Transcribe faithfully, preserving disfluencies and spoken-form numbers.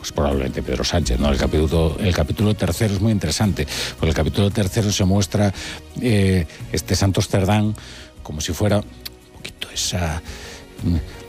pues probablemente Pedro Sánchez, ¿no? El capítulo, el capítulo tercero es muy interesante, porque el capítulo tercero se muestra eh, este Santos Cerdán como si fuera un poquito esa